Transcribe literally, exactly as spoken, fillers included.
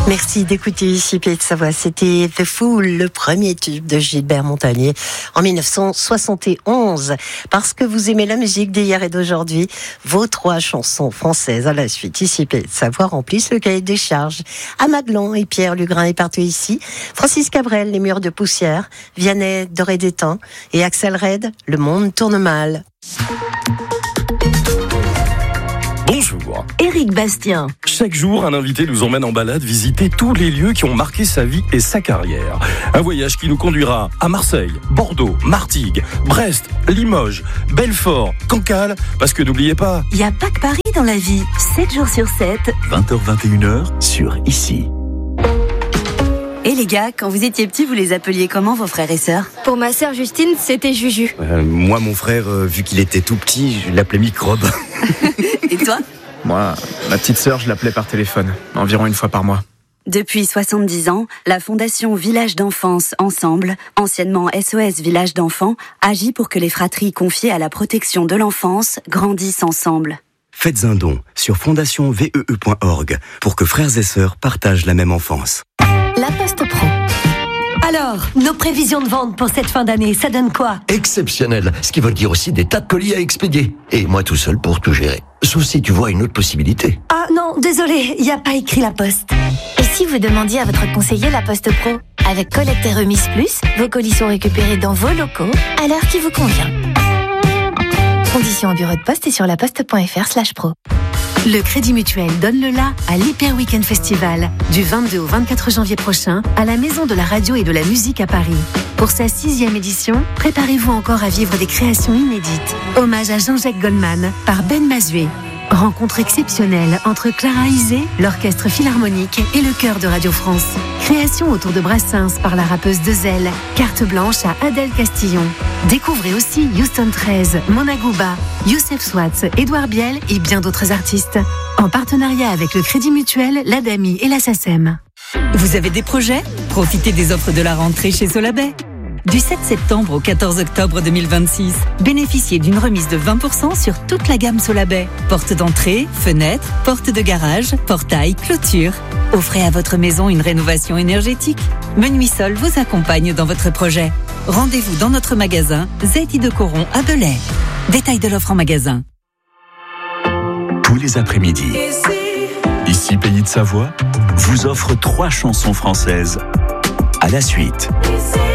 Merci d'écouter ici Pays de Savoie. C'était The Fool, le premier tube de Gilbert Montagnier en dix-neuf cent soixante et onze. Parce que vous aimez la musique d'hier et d'aujourd'hui, vos trois chansons françaises à la suite ici Pays de Savoie remplissent le cahier des charges. Amaglon et Pierre Lugrin est partout ici. Francis Cabrel, Les Murs de Poussière. Vianney, Doré d'Étain. Et Axel Red, Le Monde tourne mal. Bonjour. Éric Bastien. Chaque jour, un invité nous emmène en balade visiter tous les lieux qui ont marqué sa vie et sa carrière. Un voyage qui nous conduira à Marseille, Bordeaux, Martigues, Brest, Limoges, Belfort, Cancale, parce que n'oubliez pas... Il n'y a pas que Paris dans la vie. sept jours sur sept. vingt heures vingt et une heures sur Ici. Et les gars, quand vous étiez petits, vous les appeliez comment vos frères et sœurs ? Pour ma sœur Justine, c'était Juju. Euh, moi, mon frère, euh, vu qu'il était tout petit, je l'appelais Microbe. Et toi ? Moi, ma petite sœur, je l'appelais par téléphone, environ une fois par mois. Depuis soixante-dix ans, la Fondation Village d'Enfance Ensemble, anciennement S O S Village d'Enfants, agit pour que les fratries confiées à la protection de l'enfance grandissent ensemble. Faites un don sur fondation vee point org pour que frères et sœurs partagent la même enfance. La Poste Pro. Alors, nos prévisions de vente pour cette fin d'année, ça donne quoi ? Exceptionnel, ce qui veut dire aussi des tas de colis à expédier. Et moi tout seul pour tout gérer. Sauf si tu vois une autre possibilité. Ah non, désolé, il n'y a pas écrit La Poste. Et si vous demandiez à votre conseiller La Poste Pro ? Avec collecte et remise plus, vos colis sont récupérés dans vos locaux à l'heure qui vous convient. Conditions au bureau de poste et sur laposte.fr slash pro. Le Crédit Mutuel donne le la à l'Hyper Weekend Festival du vingt-deux au vingt-quatre janvier prochain à la Maison de la Radio et de la Musique à Paris. Pour sa sixième édition, préparez-vous encore à vivre des créations inédites. Hommage à Jean-Jacques Goldman par Ben Mazué. Rencontre exceptionnelle entre Clara Isé, l'Orchestre Philharmonique et le Chœur de Radio France. Création autour de Brassens par la rappeuse Dezel. Carte blanche à Adèle Castillon. Découvrez aussi Houston treize, Mona Gouba, Youssef Swatz, Édouard Biel et bien d'autres artistes. En partenariat avec le Crédit Mutuel, l'Adami et la SACEM. Vous avez des projets ? Profitez des offres de la rentrée chez Solabay. Du sept septembre au quatorze octobre deux mille vingt-six, bénéficiez d'une remise de vingt pour cent sur toute la gamme Solabay. Porte d'entrée, fenêtres, porte de garage, portail, clôture. Offrez à votre maison une rénovation énergétique. Menuisol vous accompagne dans votre projet. Rendez-vous dans notre magasin Z I de Coron à Belay. Détail de l'offre en magasin. Tous les après-midi, Ici Pays de Savoie vous offre trois chansons françaises à la suite.